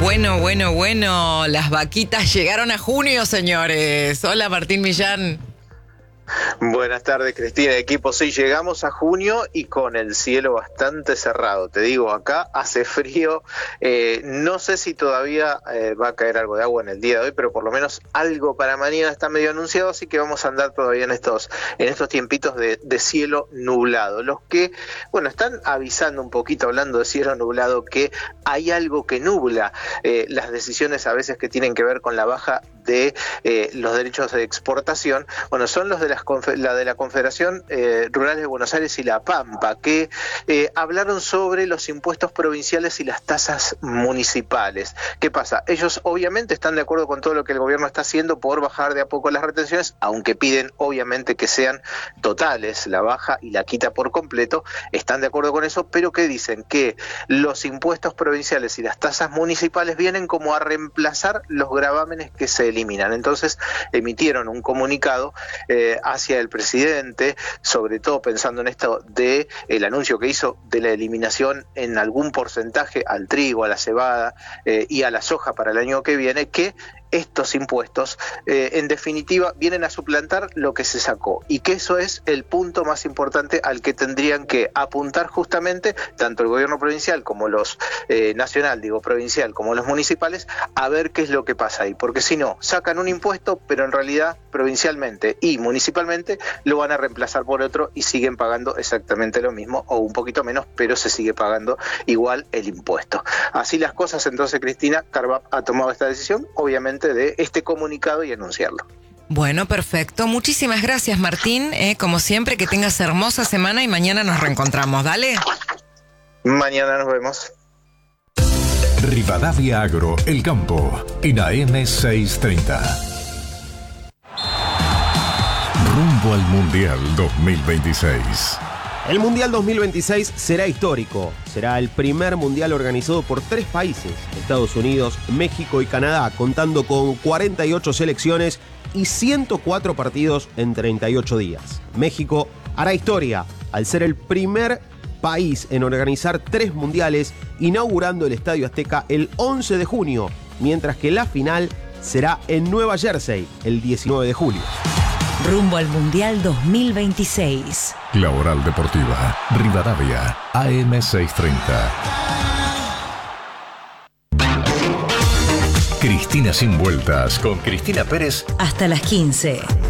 Bueno. Las vaquitas llegaron a junio, señores. Hola, Martín Millán. Buenas tardes, Cristina, equipo. Sí, llegamos a junio y con el cielo bastante cerrado. Te digo, acá hace frío. No sé si todavía va a caer algo de agua en el día de hoy, pero por lo menos algo para mañana está medio anunciado, así que vamos a andar todavía en estos tiempitos de cielo nublado. Los que, bueno, están avisando un poquito, hablando de cielo nublado, que hay algo que nubla las decisiones a veces que tienen que ver con la baja de los derechos de exportación. Bueno, son los de la de la Confederación Rural de Buenos Aires y La Pampa, que hablaron sobre los impuestos provinciales y las tasas municipales. ¿Qué pasa? Ellos obviamente están de acuerdo con todo lo que el gobierno está haciendo por bajar de a poco las retenciones, aunque piden obviamente que sean totales, la baja y la quita por completo. Están de acuerdo con eso, pero ¿qué dicen? Que los impuestos provinciales y las tasas municipales vienen como a reemplazar los gravámenes que se eliminan. Entonces emitieron un comunicado hacia el presidente, sobre todo pensando en esto de el anuncio que hizo de la eliminación en algún porcentaje al trigo, a la cebada y a la soja para el año que viene, que estos impuestos, en definitiva, vienen a suplantar lo que se sacó, y que eso es el punto más importante al que tendrían que apuntar justamente tanto el gobierno provincial como los provincial como los municipales, a ver qué es lo que pasa ahí, porque si no, sacan un impuesto, pero en realidad provincialmente y municipalmente lo van a reemplazar por otro y siguen pagando exactamente lo mismo o un poquito menos, pero se sigue pagando igual el impuesto. Así las cosas, entonces, Cristina, Carvap ha tomado esta decisión, obviamente, de este comunicado y anunciarlo. Bueno, perfecto. Muchísimas gracias, Martín. Como siempre, que tengas hermosa semana y mañana nos reencontramos. Dale. Mañana nos vemos. Rivadavia Agro, El Campo, en AM 630. Rumbo al Mundial 2026. El Mundial 2026 será histórico. Será el primer mundial organizado por 3 países, Estados Unidos, México y Canadá, contando con 48 selecciones y 104 partidos en 38 días. México hará historia al ser el primer país en organizar 3 mundiales, inaugurando el Estadio Azteca el 11 de junio, mientras que la final será en Nueva Jersey el 19 de julio. Rumbo al Mundial 2026. La Oral Deportiva, Rivadavia, AM 630. Cristina sin vueltas, con Cristina Pérez. Hasta las 15.